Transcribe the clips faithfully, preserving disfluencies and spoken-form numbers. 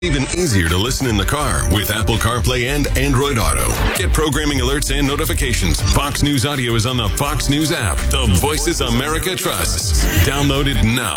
Even easier to listen in the car with Apple CarPlay and Android Auto. Get programming alerts and notifications. Fox News Audio is on the Fox News app. The Voices America trusts. Download it now.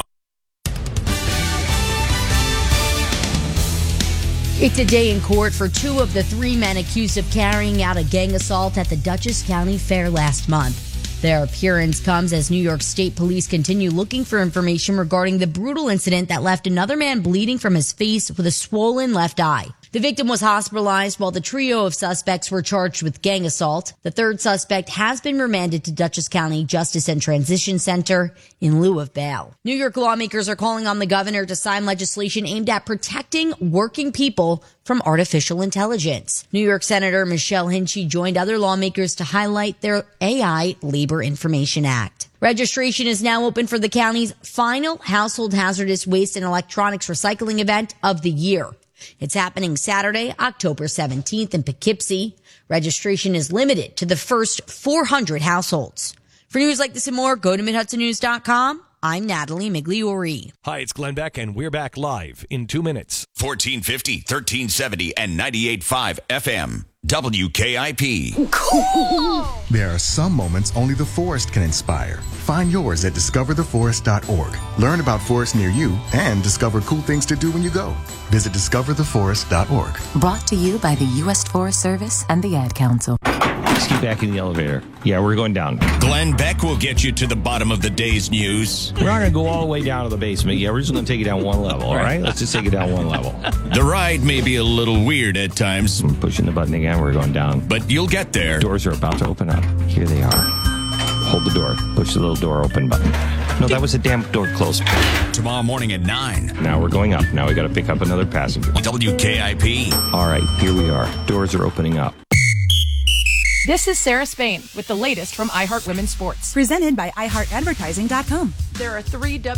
It's a day in court for two of the three men accused of carrying out a gang assault at the Dutchess County Fair last month. Their appearance comes as New York State Police continue looking for information regarding the brutal incident that left another man bleeding from his face with a swollen left eye. The victim was hospitalized while the trio of suspects were charged with gang assault. The third suspect has been remanded to Dutchess County Justice and Transition Center in lieu of bail. New York lawmakers are calling on the governor to sign legislation aimed at protecting working people from artificial intelligence. New York Senator Michelle Hinchey joined other lawmakers to highlight their A I Labor Information Act. Registration is now open for the county's final household hazardous waste and electronics recycling event of the year. It's happening Saturday, October seventeenth in Poughkeepsie. Registration is limited to the first four hundred households. For news like this and more, go to mid hudson news dot com. I'm Natalie Migliori. Hi, it's Glenn Beck, and we're back live in two minutes. fourteen fifty, thirteen seventy, and ninety-eight point five F M. W K I P. Cool! There are some moments only the forest can inspire. Find yours at discover the forest dot org. Learn about forests near you and discover cool things to do when you go. Visit discover the forest dot org. Brought to you by the U S Forest Service and the Ad Council. Just get back in the elevator. Yeah, we're going down. Glenn Beck will get you to the bottom of the day's news. We're not going to go all the way down to the basement. Yeah, we're just going to take it down one level, all right? Let's just take it down one level. The ride may be a little weird at times. I'm pushing the button again. We're going down. But you'll get there. Doors are about to open up. Here they are. Hold the door. Push the little door open button. No, that was a damn door closed. Tomorrow morning at nine. Now we're going up. Now we got to pick up another passenger. W K I P. All right, here we are. Doors are opening up. This is Sarah Spain with the latest from iHeart Women's Sports. Presented by i heart advertising dot com. There are three